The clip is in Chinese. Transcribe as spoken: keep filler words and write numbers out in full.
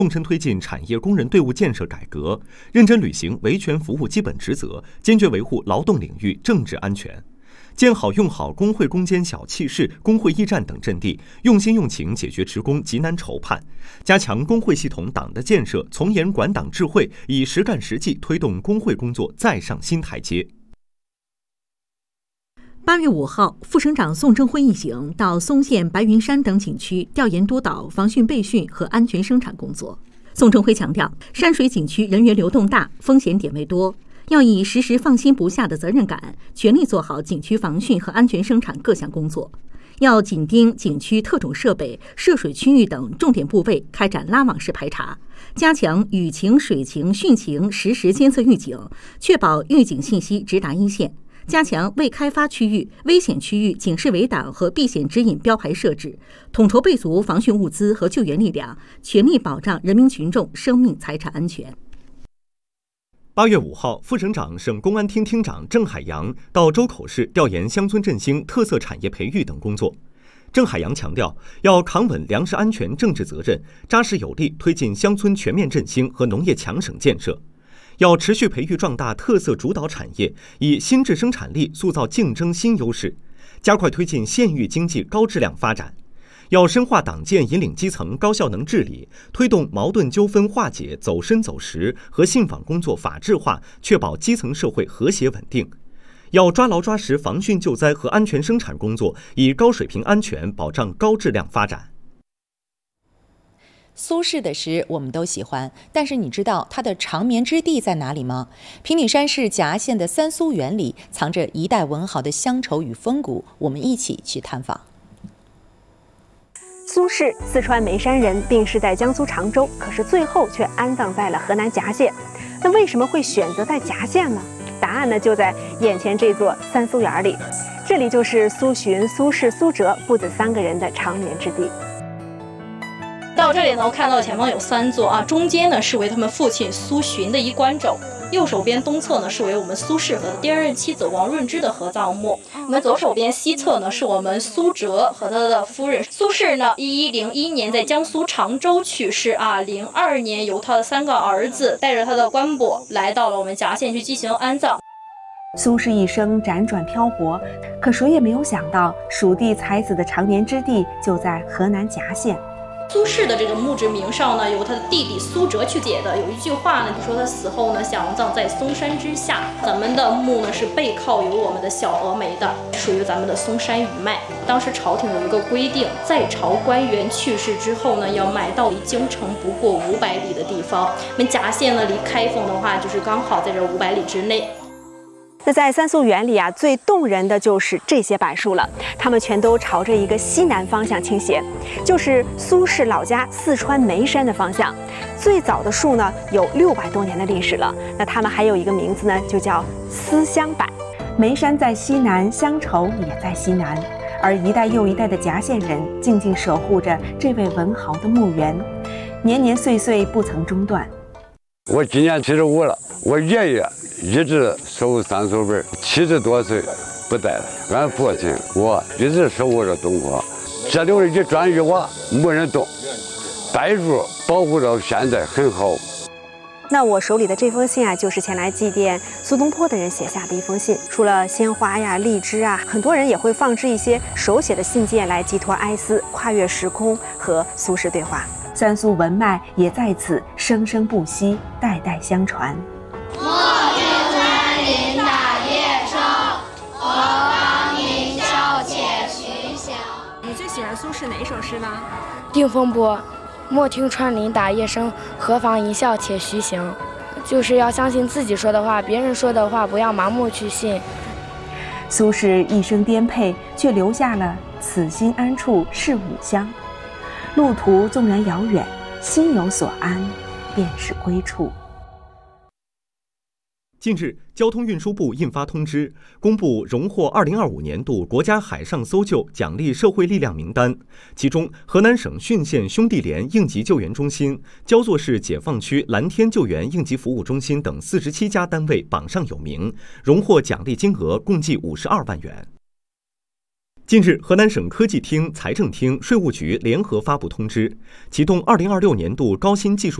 共称推进产业工人队伍建设改革，认真履行维权服务基本职责，坚决维护劳动领域政治安全。建好用好工会攻坚小气势、工会驿站等阵地，用心用情解决职工急难愁盼，加强工会系统党的建设，从严管党治会，以实干实际推动工会工作再上新台阶。 八月五号，副省长宋正辉一行到松县、白云山等景区调研督导防汛备训和安全生产工作。宋正辉强调，山水景区人员流动大，风险点位多，要以时时放心不下的责任感，全力做好景区防汛和安全生产各项工作。要紧盯景区特种设备、涉水区域等重点部位，开展拉网式排查，加强雨情、水情、汛情实时监测预警，确保预警信息直达一线。加强未开发区域、危险区域警示围挡和避险指引标牌设置，统筹备足防汛物资和救援力量，全力保障人民群众生命财产安全。 八月五号，副省长、省公安厅厅长郑海洋到周口市调研乡村振兴、特色产业培育等工作。郑海洋强调，要扛稳粮食安全政治责任，扎实有力推进乡村全面振兴和农业强省建设。要持续培育壮大特色主导产业，以新质生产力塑造竞争新优势，加快推进县域经济高质量发展。要深化党建引领基层高效能治理，推动矛盾纠纷化解走深走实和信访工作法治化，确保基层社会和谐稳定。要抓牢抓实防汛救灾和安全生产工作，以高水平安全保障高质量发展。 苏轼的诗我们都喜欢，但是你知道它的长眠之地在哪里吗？平顶山市夹县的三苏园里藏着一代文豪的乡愁与风骨，我们一起去探访。 苏轼，四川眉山人，病逝在江苏常州，可是最后却安葬在了河南夹县。那为什么会选择在夹县呢？答案呢就在眼前这座三苏园里，这里就是苏洵、苏轼、苏辙父子三个人的长眠之地。 到这里呢，我看到前方有三座啊，中间呢是为他们父亲苏洵的衣冠冢，右手边东侧呢是为我们苏轼和第二任妻子王润之的合葬墓，我们左手边西侧呢是我们苏辙和他的夫人。苏轼呢，一一零一年在江苏常州去世啊，零二年由他的三个儿子带着他的棺椁来到了我们夹县去进行安葬。 苏轼一生辗转漂泊，可谁也没有想到，蜀地才子的长眠之地就在河南夹县。 苏轼的这个墓志铭上呢，由他的弟弟苏辙去解的。有一句话呢，就说他死后呢，想葬在嵩山之下。咱们的墓呢是背靠有我们的小峨眉的，属于咱们的嵩山余脉。当时朝廷有一个规定，在朝官员去世之后呢，要埋到离京城不过五百里的地方。我们夹县呢，离开封的话，就是刚好在这五百里之内。 那在三苏园里啊，最动人的就是这些柏树了，它们全都朝着一个西南方向倾斜，就是苏轼老家四川眉山的方向。最早的树呢，有六百多年的历史了。那它们还有一个名字呢，就叫思乡柏。眉山在西南，乡愁也在西南，而一代又一代的夹县人静静守护着这位文豪的墓园，年年岁岁不曾中断。 我今年七十五了，我爷爷一直守三苏本，七十多岁不在了。俺父亲我一直守护着东坡，这留了一砖一瓦，没人动，柏树保护到现在很好。 那我手里的这封信啊，就是前来祭奠苏东坡的人写下的一封信。除了鲜花呀、荔枝啊，很多人也会放置一些手写的信件来寄托哀思，跨越时空和苏轼对话。三苏文脉也在此生生不息，代代相传。 莫听穿林打叶声，何妨吟啸且徐行。 你最喜欢苏轼哪一首诗呢？ 定风波，莫听穿林打叶声，何妨吟啸且徐行。就是要相信自己说的话，别人说的话不要盲目去信。 苏轼一生颠沛，却留下了此心安处是吾乡。路途纵然遥远，心有所安，便是归处。 近日，交通运输部印发通知，公布荣获二零二五年度国家海上搜救奖励社会力量名单，其中河南省浚县兄弟连应急救援中心、焦作市解放区蓝天救援应急服务中心等四十七家单位榜上有名，荣获奖励金额共计五十二万元。 近日，河南省科技厅、财政厅、税务局联合发布通知，启动二零二六年度高新技术